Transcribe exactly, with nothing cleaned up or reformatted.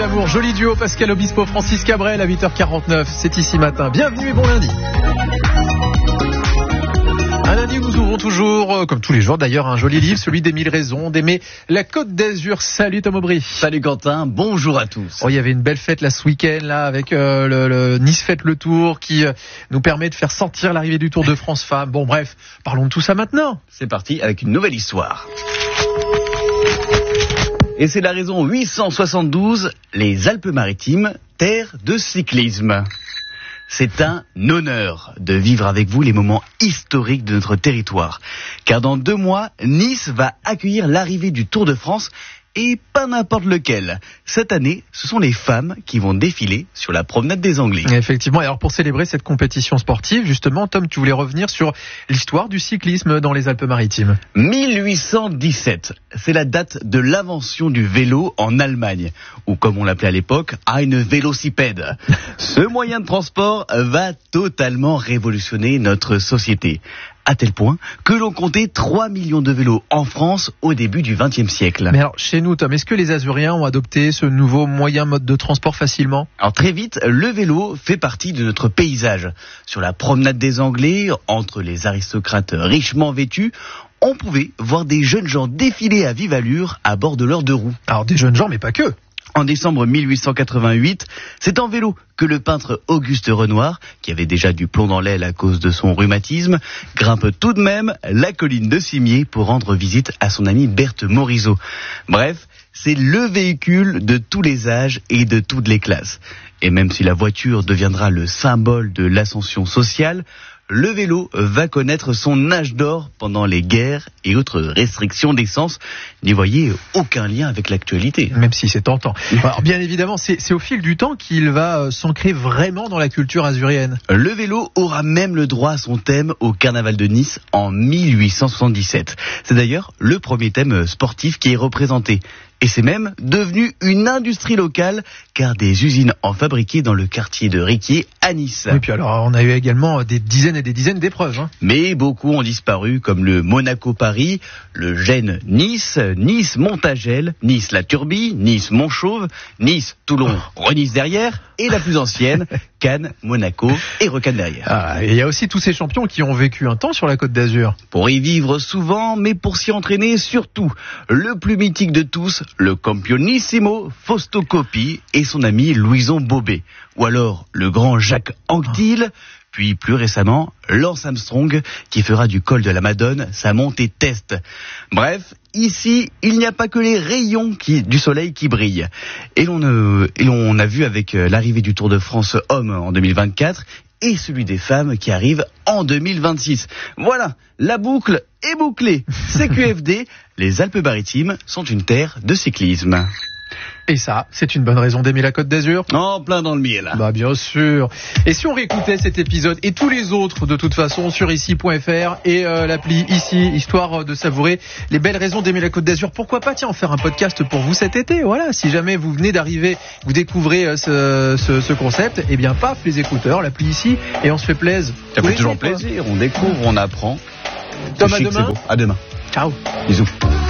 l'amour. Joli duo, Pascal Obispo, Francis Cabrel à huit heures quarante-neuf. C'est ici matin. Bienvenue et bon lundi. Un lundi, nous ouvrons toujours, comme tous les jours d'ailleurs, un joli livre, celui des mille raisons d'aimer la Côte d'Azur. Salut Tom Aubry. Salut Quentin, bonjour à tous. Oh, il y avait une belle fête là ce week-end là avec euh, le, le Nice Fête le Tour qui euh, nous permet de faire sentir l'arrivée du Tour de France Femmes. Bon bref, parlons de tout ça maintenant. C'est parti avec une nouvelle histoire. Et c'est la raison huit cent soixante-douze, les Alpes-Maritimes, terre de cyclisme. C'est un honneur de vivre avec vous les moments historiques de notre territoire. Car dans deux mois, Nice va accueillir l'arrivée du Tour de France et pas n'importe lequel. Cette année, ce sont les femmes qui vont défiler sur la promenade des Anglais. Effectivement, et alors pour célébrer cette compétition sportive, justement, Tom, tu voulais revenir sur l'histoire du cyclisme dans les Alpes-Maritimes. mille huit cent dix-sept, c'est la date de l'invention du vélo en Allemagne, ou comme on l'appelait à l'époque, eine Velocipede. Ce moyen de transport va totalement révolutionner notre société. À tel point que l'on comptait trois millions de vélos en France au début du vingtième siècle. Mais alors, chez nous, Tom, est-ce que les Azuriens ont adopté ce nouveau moyen mode de transport facilement ? Alors très vite, le vélo fait partie de notre paysage. Sur la promenade des Anglais, entre les aristocrates richement vêtus, on pouvait voir des jeunes gens défiler à vive allure à bord de leurs deux roues. Alors des jeunes gens, mais pas que. En décembre mille huit cent quatre-vingt-huit, c'est en vélo que le peintre Auguste Renoir, qui avait déjà du plomb dans l'aile à cause de son rhumatisme, grimpe tout de même la colline de Cimier pour rendre visite à son ami Berthe Morisot. Bref, c'est le véhicule de tous les âges et de toutes les classes. Et même si la voiture deviendra le symbole de l'ascension sociale, le vélo va connaître son âge d'or pendant les guerres et autres restrictions d'essence. N'y voyez aucun lien avec l'actualité. Même si c'est tentant. Alors bien évidemment, c'est, c'est au fil du temps qu'il va euh, s'ancrer vraiment dans la culture azurienne. Le vélo aura même le droit à son thème au Carnaval de Nice en mille huit cent soixante-dix-sept. C'est d'ailleurs le premier thème sportif qui est représenté. Et c'est même devenu une industrie locale, car des usines en fabriquaient dans le quartier de Riquier à Nice. Et puis alors, on a eu également des dizaines et des dizaines d'épreuves. Hein. Mais beaucoup ont disparu, comme le Monaco-Paris, le Gênes-Nice, Nice-Montagel, Nice-La Turbie, Nice-Montchauve, Nice-Toulon, Renice derrière, et la plus ancienne, Cannes, Monaco et Recannes derrière. Ah, et il y a aussi tous ces champions qui ont vécu un temps sur la Côte d'Azur. Pour y vivre souvent, mais pour s'y entraîner surtout. Le plus mythique de tous, le campionissimo Fausto Coppi et son ami Louison Bobet. Ou alors le grand Jacques Anquetil, puis plus récemment Lance Armstrong qui fera du col de la Madone sa montée test. Bref, ici, il n'y a pas que les rayons qui, du soleil qui brillent. Et l'on, euh, et l'on a vu avec l'arrivée du Tour de France Hommes en deux mille vingt-quatre et celui des femmes qui arrive en deux mille vingt-six. Voilà, la boucle est bouclée. C Q F D, les Alpes-Maritimes sont une terre de cyclisme. Et ça, c'est une bonne raison d'aimer la Côte d'Azur. En plein dans le miel. Bah bien sûr. Et si on réécoutait cet épisode et tous les autres de toute façon sur ici point f r et euh, l'appli ici, histoire de savourer les belles raisons d'aimer la Côte d'Azur, pourquoi pas tiens en faire un podcast pour vous cet été. Voilà, si jamais vous venez d'arriver, vous découvrez euh, ce, ce, ce concept, eh bien paf, les écouteurs, l'appli ici, et on se fait plaisir. Ça fait toujours plaisir, on découvre, on apprend. Tom, à chic, demain. c'est beau. À demain. Ciao. Bisous.